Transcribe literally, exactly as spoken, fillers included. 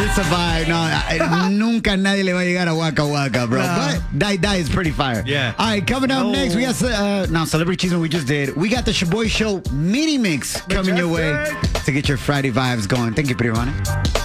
it's a vibe. No, I, nunca nadie le va a llegar a Waka Waka, bro. Nah. But Die Die is pretty fire. Yeah. All right, coming up No. next, we got uh, now Celebrity Cheeseman we just did. We got the Shaboy Show mini mix coming your way to get your Friday vibes going. Thank you, Privana.